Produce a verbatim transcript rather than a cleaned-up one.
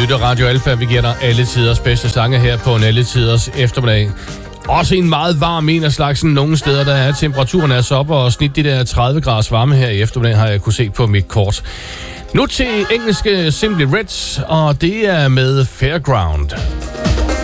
lytter Radio Alfa. Vi giver dig alle tiders bedste sange her på en alle tiders eftermiddag. Også en meget varm en af slagsen. Nogle steder, der er temperaturen er så op og snit de der tredive graders varme her i eftermiddag, har jeg kunne se på mit kort. Nu til engelske Simply Reds, og det er med Fairground.